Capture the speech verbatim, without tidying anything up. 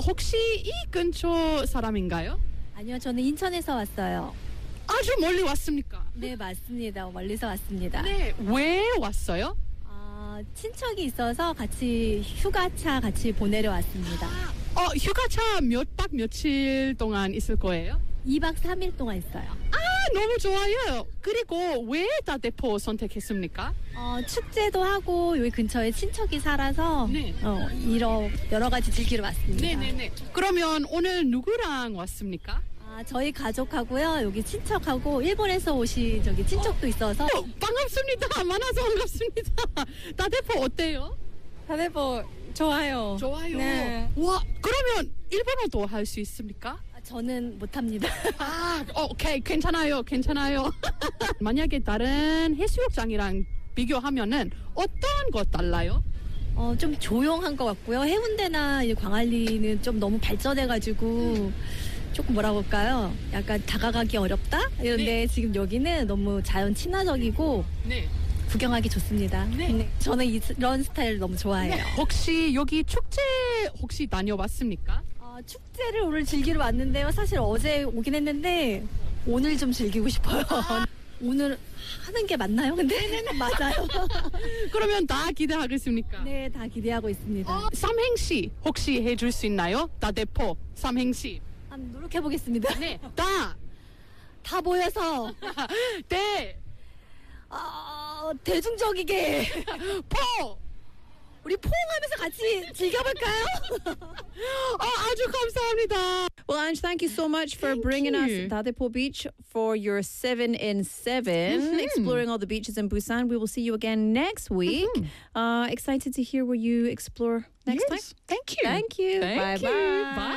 혹시 이 근처 사람인가요? 아니요, 저는 인천에서 왔어요. 아주 멀리 왔습니까? 네, 맞습니다. 멀리서 왔습니다. 네, 왜 왔어요? 아, 친척이 있어서 같이 휴가차 같이 보내려 왔습니다. 어, 휴가차 몇 박 며칠 동안 있을 거예요? 이 박 삼 일 동안 있어요. 아, 너무 좋아요. 그리고 왜 다대포 선택했습니까? 어, 축제도 하고 여기 근처에 친척이 살아서 네. 어, 이러, 여러 가지 즐기러 왔습니다. 네네네. 그러면 오늘 누구랑 왔습니까? 아, 저희 가족하고요. 여기 친척하고 일본에서 오신 저기 친척도 있어서 어, 반갑습니다. 만나서 반갑습니다. 다대포 어때요? 다대포 좋아요. 좋아요. 네. 와, 그러면 일본어도 할 수 있습니까? 아, 저는 못합니다. 아, 어, 오케이. 괜찮아요. 괜찮아요. 만약에 다른 해수욕장이랑 비교하면은 어떤 것 달라요? 어, 좀 조용한 것 같고요. 해운대나 이 광안리는 좀 너무 발전해가지고 조금 뭐라고 할까요? 약간 다가가기 어렵다? 이런데 네. 지금 여기는 너무 자연 친화적이고 네. 구경하기 좋습니다. 네. 저는 이- 이런 스타일 너무 좋아해요. 혹시 여기 축제 혹시 다녀봤습니까? 어, 축제를 오늘 즐기러 왔는데요. 사실 어제 오긴 했는데 오늘 좀 즐기고 싶어요. 오늘 하는 게 맞나요? 근데 맞아요. 그러면 다 기대하겠습니까? 네, 다 기대하고 있습니다. 어, 삼행시 혹시 해줄 수 있나요? 다대포 삼행시. 한번 노력해 보겠습니다. 네. 다. 다 모여서 대. 어, 대중적이게 포. 우리 포옹하면서 같이 즐겨볼까요? 어, 아주 감사합니다. Well, Ange, thank you so much for Thank bringing you. us Dadepo Beach for your seven in seven, exploring all the beaches in Busan. We will see you again next week. Uh, excited to hear where you explore next Yes. time. Thank you. Thank you. Thank Bye you. bye. Bye.